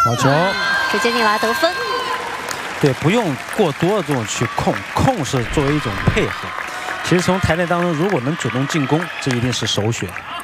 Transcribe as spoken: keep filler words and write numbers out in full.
好球， 直接进来得分。 对，不用过多的这种去控，控是作为一种配合。其实从台内当中，如果能主动进攻，这一定是首选。